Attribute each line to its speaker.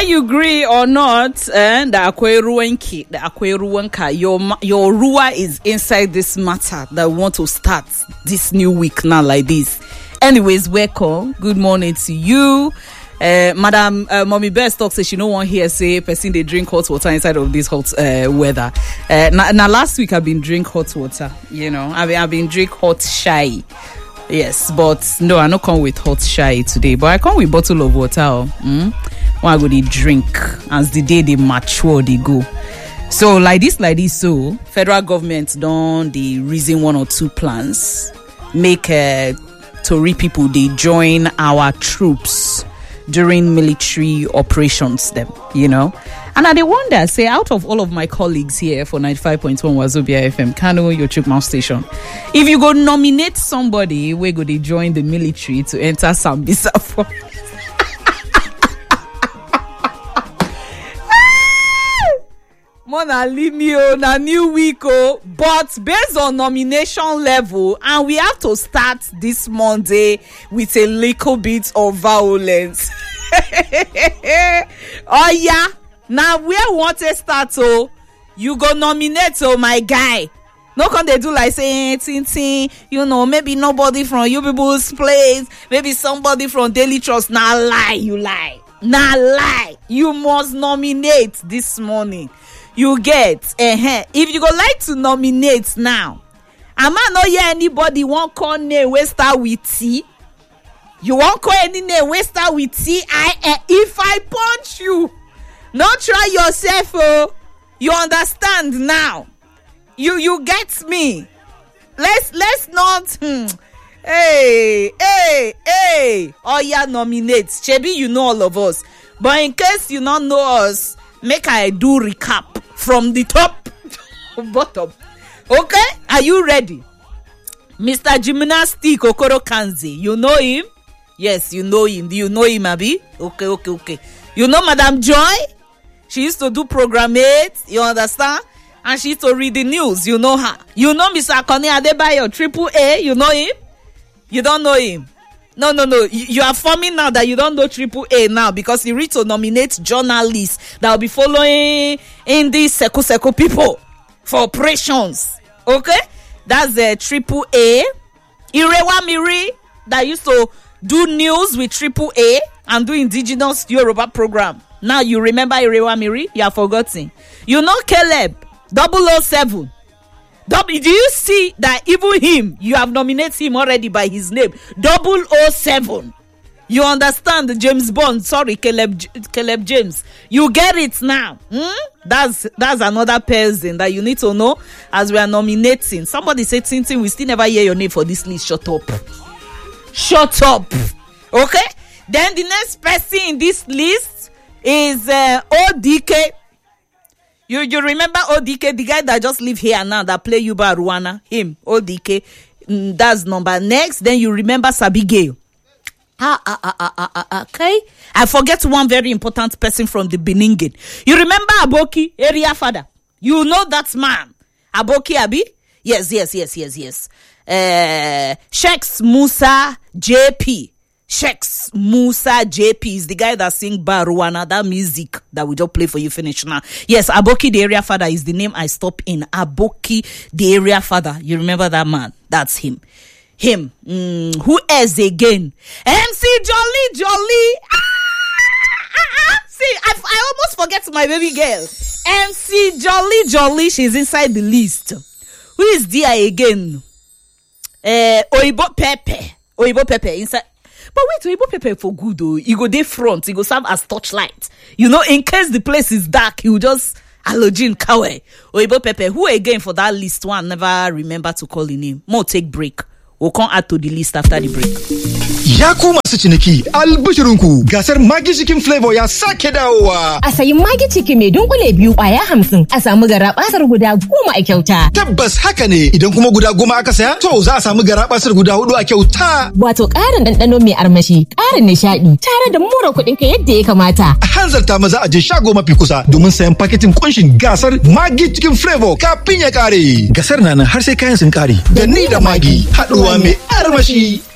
Speaker 1: whether you agree or not, the Akweruwanka, your Rua is inside this matter that we want to start this new week now like this. Anyways, welcome. Good morning to you. Madam Mommy Best talks say she no one here say person they drink hot water inside of this hot weather. Now last week I've been drink hot water, you know. I've been drink hot chai. Yes, but no, I don't come with hot chai today, but I come with bottle of water. When I go they drink as the day they mature they go. So like this, so federal government done the reason 1 or 2 plans make Tory people they join our troops during military operations them, you know. And I wonder, say, out of all of my colleagues here for 95.1 Wazobia FM, Kano, your Chukmouth station, if you go nominate somebody, we go they join the military to enter Sambisa Forest. Mona Limio, na new week, but based on nomination level, and we have to start this Monday with a little bit of violence. Oh yeah, now where want to start? Oh, you go nominate my guy. No can they do like saying you know, maybe nobody from you people's place, maybe somebody from Daily Trust. Now lie, you lie. Now lie. You must nominate this morning. You get if you go like to nominate now, I might not hear anybody won't call name we start with T. You won't call any name we start with T. If I punch you, not try yourself. Oh, you understand now? You get me? Let's not. Hey. Oh yeah, nominate. Chebi, you know all of us, but in case you don't know us, make I do recap from the top to bottom. Okay? Are you ready? Mr. Gymnastic Okoro Kanzi. You know him? Yes, you know him. Do you know him, Abi? Okay. You know Madam Joy? She used to do program 8. You understand? And she used to read the news. You know her. You know Mr. Akoni Adebayo, AAA. You know him? You don't know him? No. You are forming now that you don't know AAA now because you read to nominate journalists that will be following in these Seko people for operations. Okay? That's the AAA. Irewa Miri that used to do news with AAA and do indigenous Yoruba program. Now you remember Irewa Miri? You have forgotten. You know Caleb 007. Do you see that even him, you have nominated him already by his name, 007. You understand the James Bond? Sorry, Caleb James. You get it now. That's another person that you need to know as we are nominating. Somebody said, Tintin, we still never hear your name for this list. Shut up. Okay? Then the next person in this list is ODK. You remember ODK, the guy that just live here now that play Yuba Ruana? Him, ODK. That's number next. Then you remember Sabigale. Okay. I forget one very important person from the Beningin. You remember Aboki, area father? You know that man. Aboki Abi? Yes. Sheikhs Musa JP. Sheikhs Musa JP is the guy that sing Baruana, that music that we just play for you finish now. Yes, Aboki the area father is the name I stop in. Aboki the area father. You remember that man? That's him. Who else again? MC Jolly. See, I almost forget my baby girl. MC Jolly. She's inside the list. Who is there again? Oyibo Pepe inside. But wait, Oyibo Pepe for good though. He go dey front. He go serve as torchlight. You know, in case the place is dark, he will just halogen kawe. Oyibo Pepe. Who again for that list? One never remember to call him name. More take break. We'll come add to the list after the break.
Speaker 2: Yaku masu ciniki albishirinku gasar Maggi Chicken Flavor ya sake dawowa.
Speaker 3: A sayi Maggi Chicken mai dunkule 2 kwaya 50 a samu garabasar guda 10 a kyauta.
Speaker 2: Tabbas haka ne, idan kuma guda 10 aka saya to za a samu garabasar guda 4 a kyauta.
Speaker 3: Wato ƙarin ɗanɗano mai armashi, ƙarin nishaɗi tare da mura kuɗin ka yadda ya kamata.
Speaker 2: A hanzarta maza a je shago mafi kusa domin sayan paketin kunshin gasar Maggi Chicken Flavor kafin ya kare. Gasar na nan har sai kayan sun kare. Da ni da Maggi haɗuwa mai armashi.